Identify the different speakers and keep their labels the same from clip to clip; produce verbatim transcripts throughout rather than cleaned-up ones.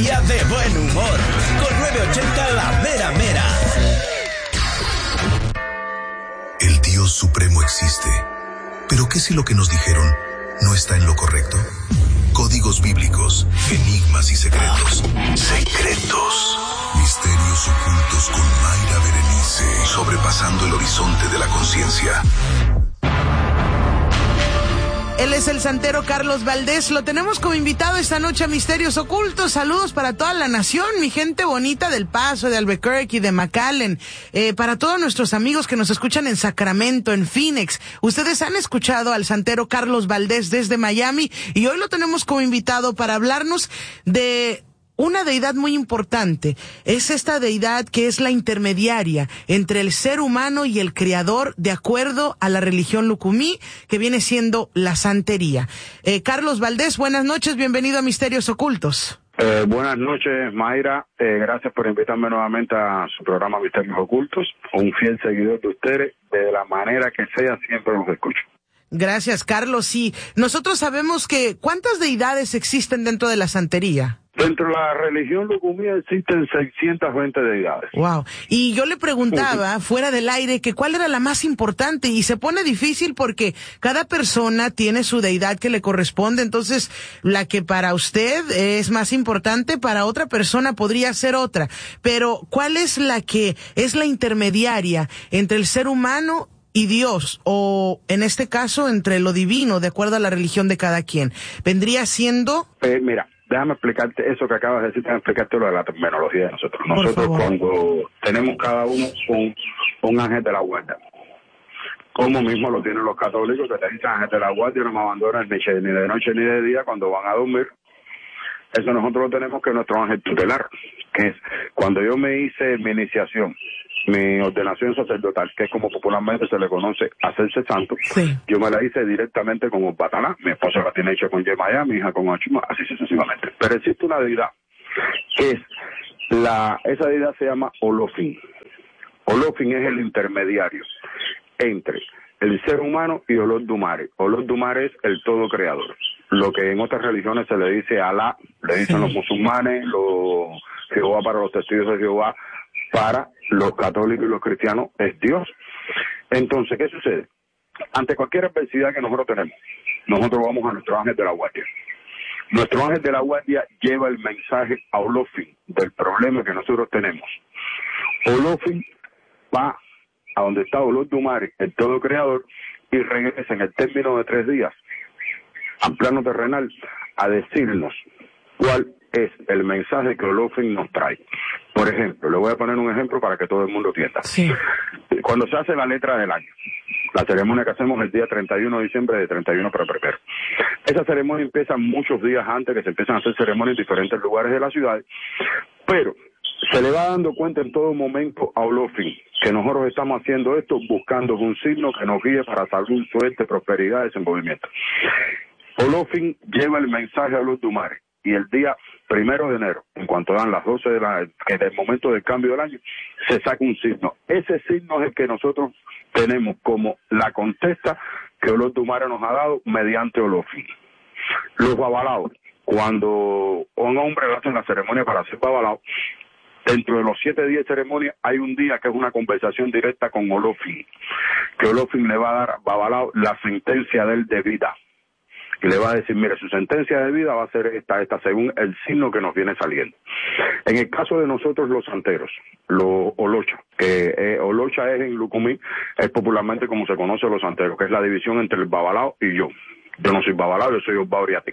Speaker 1: día de buen humor. Con nueve ochenta La Mera Mera.
Speaker 2: El Dios Supremo existe. ¿Pero qué si lo que nos dijeron no está en lo correcto? Códigos bíblicos, enigmas y secretos. Secretos. Misterios ocultos con Mayra Berenice. Sobrepasando el horizonte de la conciencia.
Speaker 3: Él es el santero Carlos Valdés. Lo tenemos como invitado esta noche a Misterios Ocultos. Saludos para toda la nación, mi gente bonita del Paso, de Albuquerque, de McAllen, eh, para todos nuestros amigos que nos escuchan en Sacramento, en Phoenix. Ustedes han escuchado al santero Carlos Valdés desde Miami y hoy lo tenemos como invitado para hablarnos de una deidad muy importante. Es esta deidad que es la intermediaria entre el ser humano y el creador, de acuerdo a la religión lucumí, que viene siendo la santería. Eh, Carlos Valdés, buenas noches, bienvenido a Misterios Ocultos.
Speaker 4: Eh, buenas noches, Mayra. Eh, gracias por invitarme nuevamente a su programa Misterios Ocultos. Un fiel seguidor de ustedes, de la manera que sea, siempre los escucho.
Speaker 3: Gracias, Carlos. Sí, nosotros sabemos que ¿cuántas deidades existen dentro de la santería?
Speaker 4: Dentro de la religión lucumí existen seiscientas veinte deidades.
Speaker 3: Wow. Y yo le preguntaba uh-huh. fuera del aire que cuál era la más importante y se pone difícil porque cada persona tiene su deidad que le corresponde. Entonces, la que para usted es más importante, para otra persona podría ser otra. Pero, ¿cuál es la que es la intermediaria entre el ser humano y Dios, o en este caso entre lo divino, de acuerdo a la religión de cada quien? Vendría siendo...
Speaker 4: Eh, mira, déjame explicarte eso que acabas de decir, déjame explicarte lo de la terminología de nosotros. Nosotros cuando tenemos cada uno un, un ángel de la guarda, como mismo lo tienen los católicos, que te dicen ángel de la guardia, no me abandonan ni de noche ni de día cuando van a dormir. Eso nosotros lo tenemos que es nuestro ángel tutelar, que es cuando yo me hice mi iniciación, mi ordenación sacerdotal, que es como popularmente se le conoce hacerse santo, sí. Yo me la hice directamente con Obatalá, mi esposa la tiene hecha con Yemaya, mi hija con Achuma, así sucesivamente. Pero existe una deidad, que es, la, esa deidad se llama Olofin. Olofin es el intermediario entre el ser humano y Olodumare. Olodumare es el todo creador. Lo que en otras religiones se le dice Alá, le dicen sí. Los musulmanes, los Jehová para los testigos de Jehová, para los católicos y los cristianos es Dios. Entonces, ¿qué sucede? Ante cualquier adversidad que nosotros tenemos, nosotros vamos a nuestro ángel de la guardia. Nuestro ángel de la guardia lleva el mensaje a Olofin del problema que nosotros tenemos. Olofin va a donde está Olodumare, el todo creador, y regresa en el término de tres días al plano terrenal a decirnos cuál es el mensaje que Olofin nos trae. Por ejemplo, le voy a poner un ejemplo para que todo el mundo entienda.
Speaker 3: Sí.
Speaker 4: Cuando se hace la letra del año, la ceremonia que hacemos el día treinta y uno de diciembre de treinta y uno para primero. Esa ceremonia empieza muchos días antes, que se empiezan a hacer ceremonias en diferentes lugares de la ciudad, pero se le va dando cuenta en todo momento a Olofin que nosotros estamos haciendo esto buscando un signo que nos guíe para salud, suerte, prosperidad y desenvolvimiento. Olofin lleva el mensaje a Olodumare y el día primero de enero, en cuanto dan las doce de la, que del momento del cambio del año, se saca un signo. Ese signo es el que nosotros tenemos como la contesta que Olodumare nos ha dado mediante Olofin. Los babalaos, cuando un hombre le hacen la ceremonia para ser babalao, dentro de los siete días de ceremonia hay un día que es una conversación directa con Olofin, que Olofin le va a dar a babalao la sentencia de él de vida. Y le va a decir, mire, su sentencia de vida va a ser esta, esta, según el signo que nos viene saliendo. En el caso de nosotros los santeros, los Olocha, que eh, Olocha es en lucumí, es popularmente como se conoce los santeros, que es la división entre el babalao y yo. Yo no soy babalao, yo soy Obaoriati.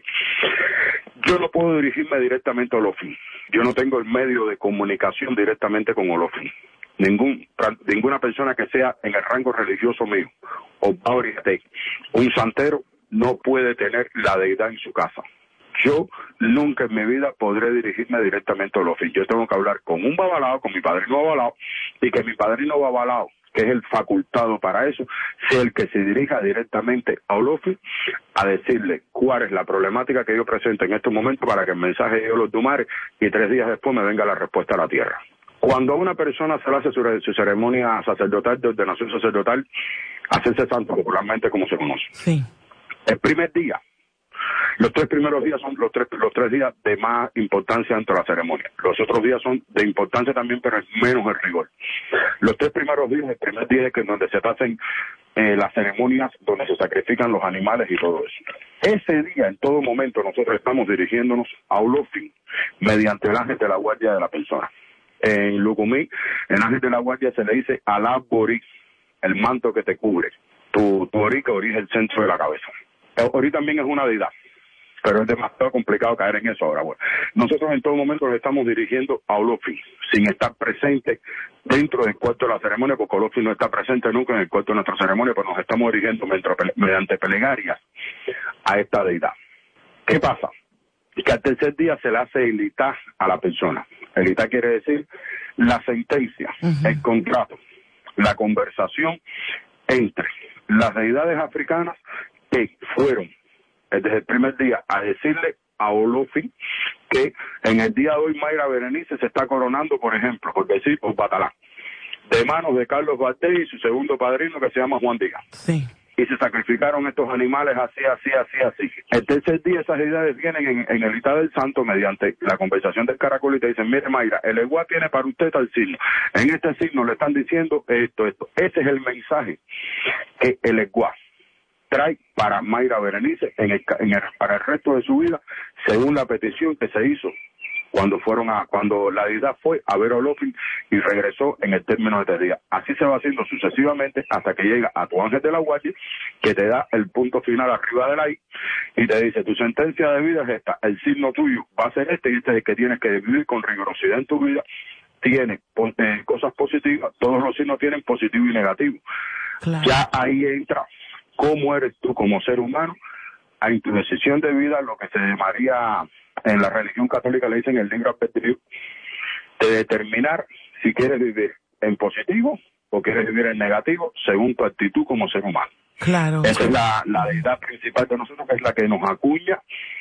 Speaker 4: Yo no puedo dirigirme directamente a Olofin. Yo no tengo el medio de comunicación directamente con Olofin. Ningún, ninguna persona que sea en el rango religioso mío, Obaoriati, un santero, no puede tener la deidad en su casa. Yo nunca en mi vida podré dirigirme directamente a Olofin. Yo tengo que hablar con un babalao, con mi padrino babalao, y que mi padrino babalao, que es el facultado para eso, sea el que se dirija directamente a Olofin a decirle cuál es la problemática que yo presento en estos momentos para que el mensaje llegue a Olodumare y tres días después me venga la respuesta a la tierra. Cuando a una persona se le hace su, su ceremonia sacerdotal, de ordenación sacerdotal, hacerse santo popularmente como se conoce.
Speaker 3: Sí.
Speaker 4: El primer día, Los tres primeros días son los tres, los tres días de más importancia dentro de la ceremonia. Los otros días son de importancia también, pero es menos el rigor. Los tres primeros días, el primer día es que donde se hacen eh, las ceremonias, donde se sacrifican los animales y todo eso. Ese día, en todo momento, nosotros estamos dirigiéndonos a Olofin mediante el ángel de la guardia de la persona. En Lucumí, el ángel de la guardia se le dice Alá Borí, el manto que te cubre. Tu, tu Orí, que Orí es el centro de la cabeza. El Orí también es una deidad, pero es demasiado complicado caer en eso ahora. Bueno, nosotros en todo momento nos estamos dirigiendo a Olofin, sin estar presente dentro del cuarto de la ceremonia, porque Olofin no está presente nunca en el cuarto de nuestra ceremonia, pero nos estamos dirigiendo mediante plegarias a esta deidad. ¿Qué pasa? Que al tercer día se le hace el itá a la persona. El itá quiere decir la sentencia, uh-huh. el contrato, la conversación entre las deidades africanas que fueron desde el primer día a decirle a Olofin que en el día de hoy Mayra Berenice se está coronando, por ejemplo, por decir, por Batalá, de manos de Carlos Valdés y su segundo padrino que se llama Juan Díaz.
Speaker 3: Sí.
Speaker 4: Y se sacrificaron estos animales así, así, así, así. El tercer día esas deidades vienen en, en el itá del santo mediante la conversación del caracol y te dicen, mire Mayra, el Eguá tiene para usted tal signo. En este signo le están diciendo esto, esto. Ese es el mensaje que el Eguá trae para Mayra Berenice en el, en el, para el resto de su vida, según la petición que se hizo cuando fueron a cuando la deidad fue a ver a Olofin y regresó en el término de tres días. Así se va haciendo sucesivamente hasta que llega a tu ángel de la guardia, que te da el punto final arriba de la I y te dice, tu sentencia de vida es esta, el signo tuyo va a ser este y este es el que tienes que vivir con rigurosidad en tu vida. Tiene eh, cosas positivas, todos los signos tienen positivo y negativo. Claro. Ya ahí entra cómo eres tú como ser humano, a tu decisión de vida, lo que se llamaría en la religión católica, le dicen el libro albedrío, de determinar si quieres vivir en positivo o quieres vivir en negativo, según tu actitud como ser humano.
Speaker 3: Claro.
Speaker 4: Esa es la, la deidad principal de nosotros, que es la que nos acuña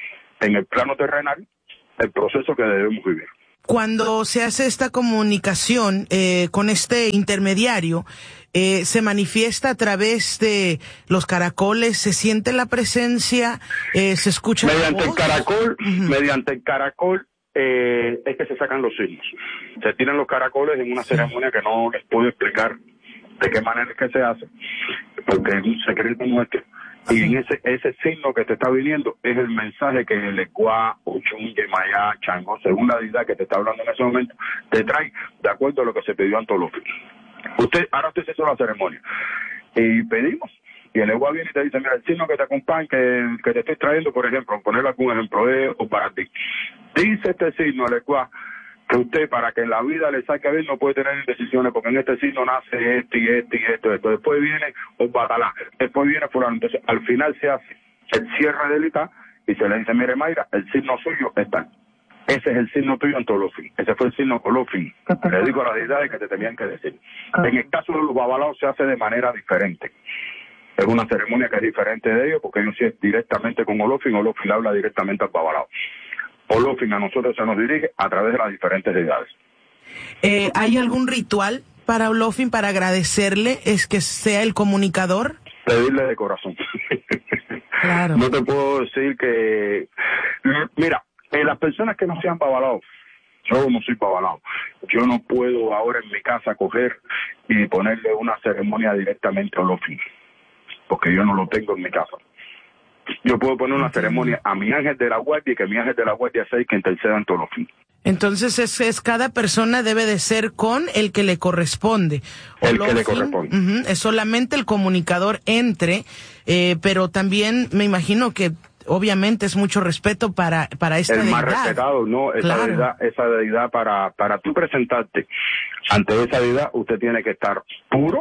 Speaker 4: en el plano terrenal el proceso que debemos vivir.
Speaker 3: Cuando se hace esta comunicación eh, con este intermediario, eh, se manifiesta a través de los caracoles, se siente la presencia, eh, se escucha
Speaker 4: mediante
Speaker 3: la
Speaker 4: el
Speaker 3: voz.
Speaker 4: caracol,
Speaker 3: Uh-huh.
Speaker 4: mediante el caracol eh, es que se sacan los signos. Se tiran los caracoles en una sí. ceremonia que no les puedo explicar de qué manera es que se hace, porque es un secreto nuestro. Y en ese ese signo que te está viniendo es el mensaje que el Ecuá, Ochun, Yemayá, Chango, según la deidad que te está hablando en ese momento, te trae de acuerdo a lo que se pidió ante Olofin. Usted, ahora usted se hizo la ceremonia y pedimos, y el Ecuá viene y te dice, mira, el signo que te acompaña, que, que te estoy trayendo, por ejemplo, poner algún ejemplo de, o para ti. Dice este signo, el Ecuá, que usted para que en la vida le saque bien no puede tener indecisiones, porque en este signo nace este y este y esto, esto. Después viene un batalá, después viene fulano. Entonces al final se hace el cierre del itá y se le dice, mire Mayra, el signo suyo es tal. Ese es el signo tuyo en Olofin. Ese fue el signo Olofin. Le digo a las deidades que te tenían que decir. En el caso de los babalaos se hace de manera diferente. Es una ceremonia que es diferente de ellos, porque ellos sí es directamente con Olofin, Olofin habla directamente al babalao. Olofin a nosotros se nos dirige a través de las diferentes deidades.
Speaker 3: Eh, ¿Hay algún ritual para Olofin para agradecerle? ¿Es que sea el comunicador?
Speaker 4: Pedirle de corazón.
Speaker 3: Claro.
Speaker 4: No te puedo decir que... Mira, eh, las personas que no sean babalaos, yo no soy babalao, yo no puedo ahora en mi casa coger y ponerle una ceremonia directamente a Olofin, porque yo no lo tengo en mi casa. Yo puedo poner una ceremonia a mi ángel de la guardia y que mi ángel de la guardia sea el que interceda en Olofin.
Speaker 3: Entonces es, es cada persona debe de ser con el que le corresponde.
Speaker 4: El
Speaker 3: Olofin,
Speaker 4: que le corresponde.
Speaker 3: Uh-huh, es solamente el comunicador entre, eh, pero también me imagino que obviamente es mucho respeto para para esta
Speaker 4: deidad. El más
Speaker 3: deidad.
Speaker 4: respetado, no, esa
Speaker 3: Claro.
Speaker 4: deidad, esa deidad para, para tú presentarte ante esa deidad, usted tiene que estar puro,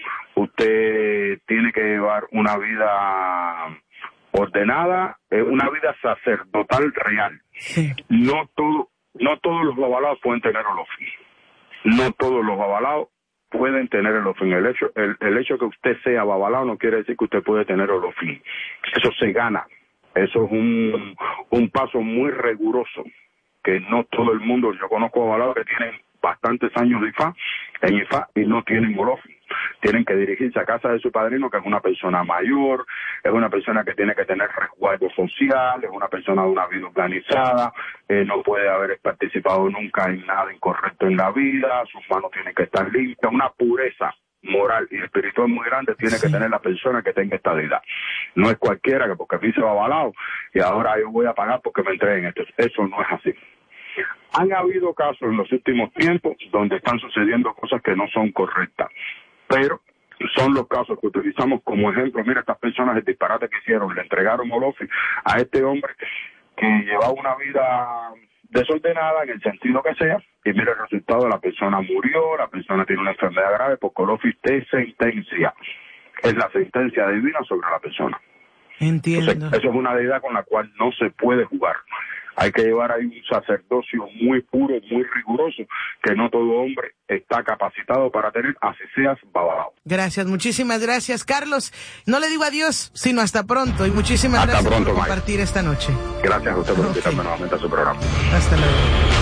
Speaker 4: usted tiene que llevar una vida ordenada, eh, una vida sacerdotal real.
Speaker 3: Sí.
Speaker 4: No todo, no todos los babalaos pueden tener Olofin. No todos los babalaos pueden tener Olofin. El hecho, el, el hecho que usted sea babalao no quiere decir que usted puede tener Olofin. Eso se gana. Eso es un, un paso muy riguroso que no todo el mundo. Yo conozco babalaos que tienen bastantes años de Ifá, en Ifá, y no tienen Olofin. tienen que dirigirse a casa de su padrino, que es una persona mayor, es una persona que tiene que tener resguardo social, es una persona de una vida organizada, eh, no puede haber participado nunca en nada incorrecto en la vida, sus manos tienen que estar limpias, una pureza moral y espiritual muy grande tiene sí. que tener la persona que tenga esta edad. No es cualquiera que porque a mí se va avalado y ahora yo voy a pagar porque me entreguen esto. Eso no es así. Han habido casos en los últimos tiempos donde están sucediendo cosas que no son correctas, pero son los casos que utilizamos como ejemplo. Mira, estas personas, el disparate que hicieron, le entregaron Olofi a este hombre que llevaba una vida desordenada en el sentido que sea, y mira el resultado, la persona murió, la persona tiene una enfermedad grave, porque Olofi te sentencia, es la sentencia divina sobre la persona.
Speaker 3: Entiendo.
Speaker 4: Entonces, eso es una deidad con la cual no se puede jugar. Hay que llevar ahí un sacerdocio muy puro, muy riguroso, que no todo hombre está capacitado para tener, así seas babao.
Speaker 3: Gracias, muchísimas gracias, Carlos. No le digo adiós, sino hasta pronto, y muchísimas
Speaker 4: hasta
Speaker 3: gracias
Speaker 4: pronto,
Speaker 3: por compartir
Speaker 4: Mike.
Speaker 3: esta noche.
Speaker 4: Gracias a usted por invitarme okay. nuevamente a su programa.
Speaker 3: Hasta luego.